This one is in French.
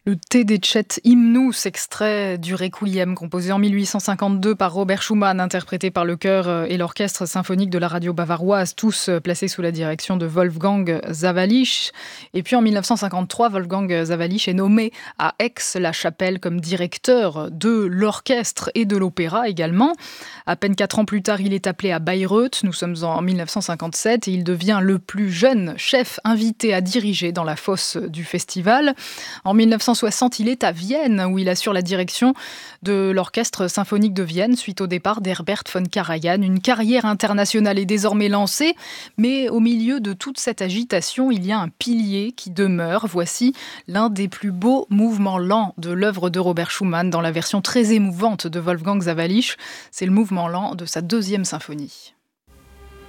Le Te Deum Hymnus, extrait du Requiem, composé en 1852 par Robert Schumann, interprété par le chœur et l'orchestre symphonique de la radio bavaroise, tous placés sous la direction de Wolfgang Sawallisch. Et puis en 1953, Wolfgang Sawallisch est nommé à Aix-la-Chapelle comme directeur de l'orchestre et de l'opéra également. À peine 4 ans plus tard, il est appelé à Bayreuth. Nous sommes en 1957 et il devient le plus jeune chef invité à diriger dans la fosse du festival. En 1960, il est à Vienne, où il assure la direction de l'Orchestre symphonique de Vienne, suite au départ d'Herbert von Karajan. Une carrière internationale est désormais lancée, mais au milieu de toute cette agitation, il y a un pilier qui demeure. Voici l'un des plus beaux mouvements lents de l'œuvre de Robert Schumann, dans la version très émouvante de Wolfgang Sawallisch. C'est le mouvement lent de sa 2e symphonie.